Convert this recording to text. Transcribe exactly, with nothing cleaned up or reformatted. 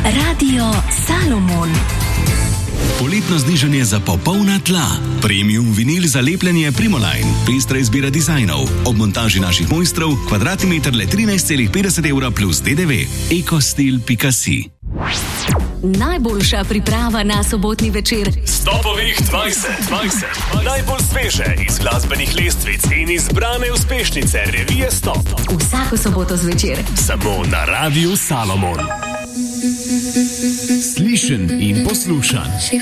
Radio Salomon. Poletno znižanje za popolna tla. Premium vinil za lepljenje Primoline. Pestra izbira dizajnov. Ob montaži naših mojstrov kvadratni meter le trinajst celih petdeset evra plus D D V. ekostil pika si. Najboljša priprava na sobotni večer. Stopovih dvajset dvajset. Najbolj sveže iz glasbenih lestvic in izbrane uspešnice revije Stop. Vsako soboto zvečer. Samo na Radiu Salomon. Slišen in poslušan.